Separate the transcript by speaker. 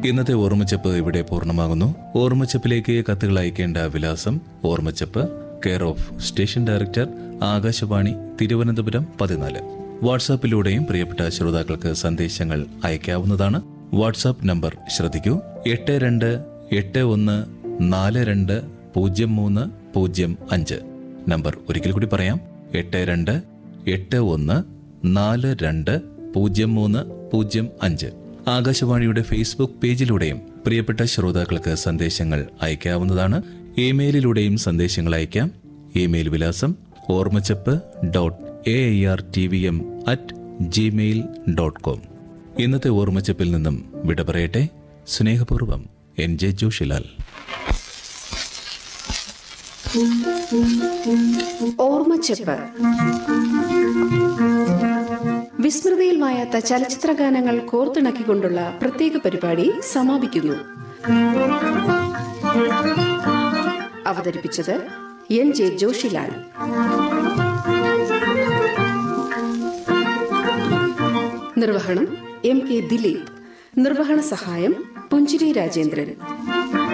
Speaker 1: ഇന്നത്തെ ഓർമ്മച്ചപ്പ് ഇവിടെ പൂർണ്ണമാകുന്നു. ഓർമ്മച്ചപ്പിലേക്ക് കത്തുകൾ അയക്കേണ്ട വിലാസം: ഓർമ്മച്ചപ്പ്, care of station director, Akashvani, Thiruvananthapuram 14. വാട്സാപ്പിലൂടെയും പ്രിയപ്പെട്ട ശ്രോതാക്കൾക്ക് സന്ദേശങ്ങൾ അയക്കാവുന്നതാണ്. വാട്സാപ്പ് നമ്പർ ശ്രദ്ധിക്കൂ: 8281420305. നമ്പർ ഒരിക്കൽ കൂടി പറയാം: 8281420305. ആകാശവാണിയുടെ ഫേസ്ബുക്ക് പേജിലൂടെയും പ്രിയപ്പെട്ട ശ്രോതാക്കൾക്ക് സന്ദേശങ്ങൾ അയക്കാവുന്നതാണ്. ഇമെയിലിലൂടെയും സന്ദേശങ്ങൾ അയക്കാം. ഇമെയിൽ വിലാസം ormachap.airtvm@gmail.com. ഇന്നത്തെ ഓർമ്മച്ചപ്പിൽ നിന്നും വിട പറയട്ടെ. സ്നേഹപൂർവ്വം NJ ജോഷിലാൽ.
Speaker 2: ഓർമ്മച്ചപ്പ്. വിസ്മൃതിയിൽ മായാത്ത ചലച്ചിത്ര ഗാനങ്ങൾ കോർത്തിണക്കിക്കൊണ്ടുള്ള പ്രത്യേക പരിപാടി സമാപിക്കുന്നു. അവതരിപ്പിച്ചത് NJ ജോഷിലാൽ. നിർവഹണം MK ദിലീപ്. നിർവഹണ സഹായം പുഞ്ചിരി രാജേന്ദ്രൻ.